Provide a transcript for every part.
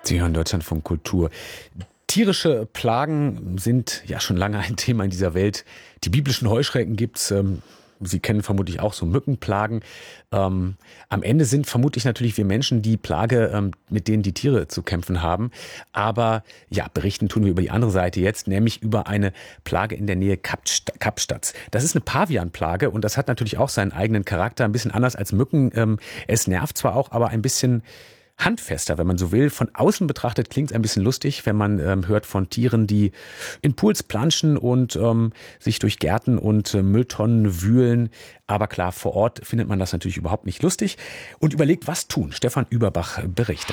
Sie hören Deutschlandfunk Kultur. Tierische Plagen sind ja schon lange ein Thema in dieser Welt. Die biblischen Heuschrecken gibt's. Sie kennen vermutlich auch so Mückenplagen. Am Ende sind vermutlich natürlich wir Menschen die Plage, mit denen die Tiere zu kämpfen haben. Aber ja, berichten tun wir über die andere Seite jetzt, nämlich über eine Plage in der Nähe Kapstadts. Das ist eine Pavianplage und das hat natürlich auch seinen eigenen Charakter, ein bisschen anders als Mücken. Es nervt zwar auch, aber ein bisschen handfester, wenn man so will. Von außen betrachtet klingt es ein bisschen lustig, wenn man hört von Tieren, die in Pools planschen und sich durch Gärten und Mülltonnen wühlen. Aber klar, vor Ort findet man das natürlich überhaupt nicht lustig und überlegt, was tun. Stefan Überbach berichtet.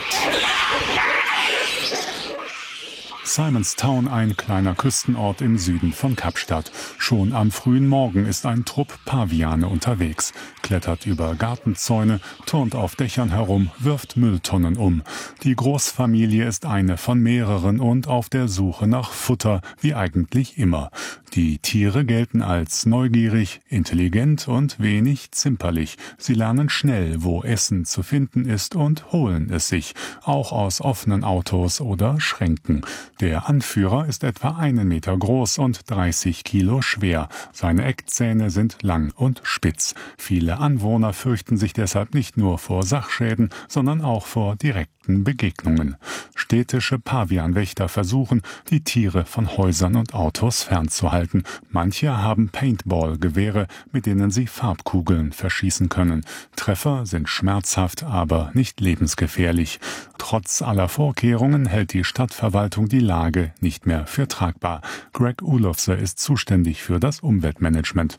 Simonstown, ein kleiner Küstenort im Süden von Kapstadt. Schon am frühen Morgen ist ein Trupp Paviane unterwegs, klettert über Gartenzäune, turnt auf Dächern herum, wirft Mülltonnen um. Die Großfamilie ist eine von mehreren und auf der Suche nach Futter, wie eigentlich immer. Die Tiere gelten als neugierig, intelligent und wenig zimperlich. Sie lernen schnell, wo Essen zu finden ist und holen es sich, auch aus offenen Autos oder Schränken. Der Anführer ist etwa 1 Meter groß und 30 Kilo schwer. Seine Eckzähne sind lang und spitz. Viele Anwohner fürchten sich deshalb nicht nur vor Sachschäden, sondern auch vor direkten Begegnungen. Städtische Pavianwächter versuchen, die Tiere von Häusern und Autos fernzuhalten. Manche haben Paintball-Gewehre, mit denen sie Farbkugeln verschießen können. Treffer sind schmerzhaft, aber nicht lebensgefährlich. Trotz aller Vorkehrungen hält die Stadtverwaltung die Lage nicht mehr für tragbar. Greg Ulofse ist zuständig für das Umweltmanagement.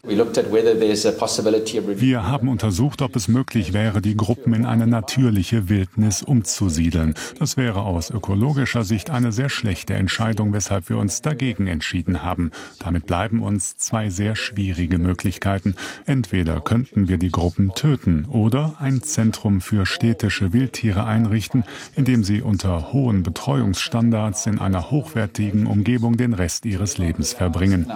Wir haben untersucht, ob es möglich wäre, die Gruppen in eine natürliche Wildnis umzusiedeln. Das wäre aus ökologischer Sicht eine sehr schlechte Entscheidung, weshalb wir uns dagegen entschieden haben. Damit bleiben uns 2 sehr schwierige Möglichkeiten. Entweder könnten wir die Gruppen töten oder ein Zentrum für städtische Wildtiere einrichten, in dem sie unter hohen Betreuungsstandards in einer hochwertigen Umgebung den Rest ihres Lebens verbringen.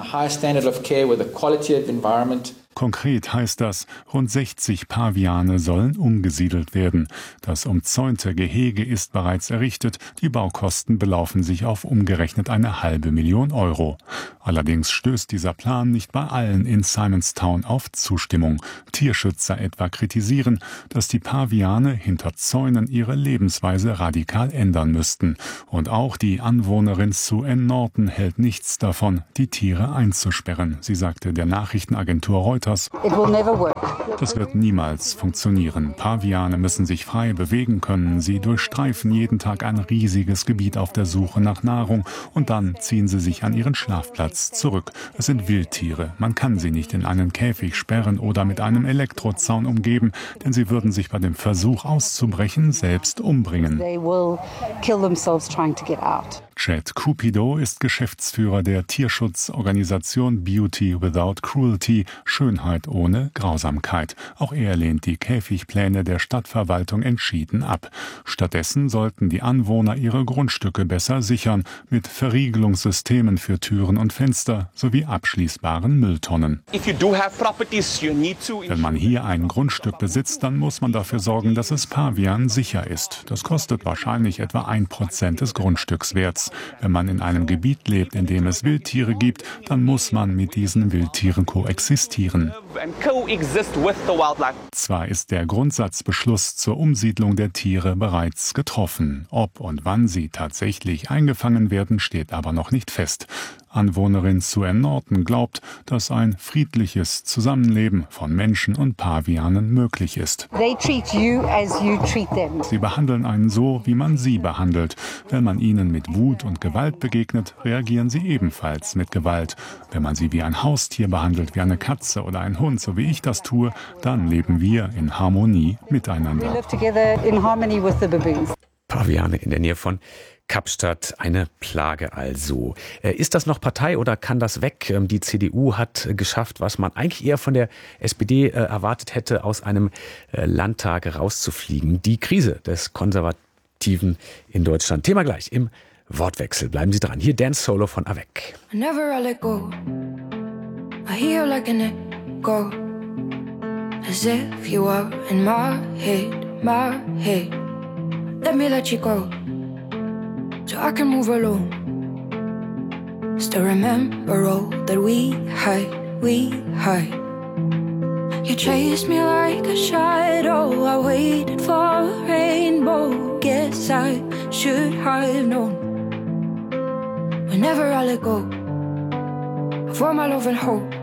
Konkret heißt das, rund 60 Paviane sollen umgesiedelt werden. Das umzäunte Gehege ist bereits errichtet. Die Baukosten belaufen sich auf umgerechnet 500.000 Euro. Allerdings stößt dieser Plan nicht bei allen in Simonstown auf Zustimmung. Tierschützer etwa kritisieren, dass die Paviane hinter Zäunen ihre Lebensweise radikal ändern müssten. Und auch die Anwohnerin Sue Ann Norton hält nichts davon, die Tiere einzusperren. Sie sagte der Nachrichtenagentur Reuters: Das wird niemals funktionieren. Paviane müssen sich frei bewegen können. Sie durchstreifen jeden Tag ein riesiges Gebiet auf der Suche nach Nahrung und dann ziehen sie sich an ihren Schlafplatz zurück. Es sind Wildtiere. Man kann sie nicht in einen Käfig sperren oder mit einem Elektrozaun umgeben, denn sie würden sich bei dem Versuch auszubrechen selbst umbringen. Chad Cupido ist Geschäftsführer der Tierschutzorganisation Beauty Without Cruelty, Schönheit ohne Grausamkeit. Auch er lehnt die Käfigpläne der Stadtverwaltung entschieden ab. Stattdessen sollten die Anwohner ihre Grundstücke besser sichern, mit Verriegelungssystemen für Türen und Fenster sowie abschließbaren Mülltonnen. Wenn man hier ein Grundstück besitzt, dann muss man dafür sorgen, dass es Pavian sicher ist. Das kostet wahrscheinlich etwa 1% des Grundstückswerts. Wenn man in einem Gebiet lebt, in dem es Wildtiere gibt, dann muss man mit diesen Wildtieren koexistieren. Zwar ist der Grundsatzbeschluss zur Umsiedlung der Tiere bereits getroffen. Ob und wann sie tatsächlich eingefangen werden, steht aber noch nicht fest. Anwohnerin Sue Ann Norton glaubt, dass ein friedliches Zusammenleben von Menschen und Pavianen möglich ist. Sie behandeln einen so, wie man sie behandelt. Wenn man ihnen mit Wut und Gewalt begegnet, reagieren sie ebenfalls mit Gewalt. Wenn man sie wie ein Haustier behandelt, wie eine Katze oder ein Hund, so wie ich das tue, dann leben wir in Harmonie miteinander. Paviane in der Nähe von Kapstadt, eine Plage also. Ist das noch Partei oder kann das weg? Die CDU hat geschafft, was man eigentlich eher von der SPD erwartet hätte, aus einem Landtag rauszufliegen. Die Krise des Konservativen in Deutschland. Thema gleich im Wortwechsel. Bleiben Sie dran. Hier Dance Solo von Avec. Whenever I let go, I hear like an echo, as if you are in my head. Let me let you go. so I can move alone. Still remember all that we had. You chased me like a shadow, I waited for a rainbow. Guess I should have known. Whenever I let go of all my love and hope,